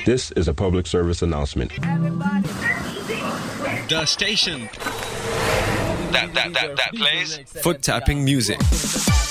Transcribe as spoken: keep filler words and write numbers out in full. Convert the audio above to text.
This is a public service announcement. The station that that that that plays foot tapping music.